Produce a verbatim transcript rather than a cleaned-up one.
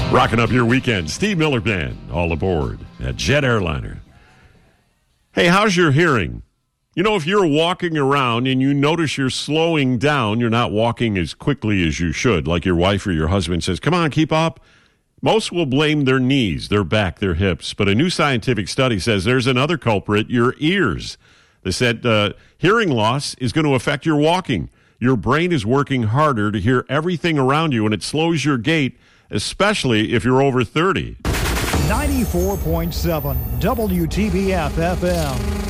Rocking up your weekend. Steve Miller Band, all aboard at Jet Airliner. Hey, how's your hearing? You know, if you're walking around and you notice you're slowing down, you're not walking as quickly as you should, like your wife or your husband says, come on, keep up. Most will blame their knees, their back, their hips. But a new scientific study says there's another culprit, your ears. They said uh, hearing loss is going to affect your walking. Your brain is working harder to hear everything around you, and it slows your gait, especially if you're over thirty. ninety-four point seven W T B F F M.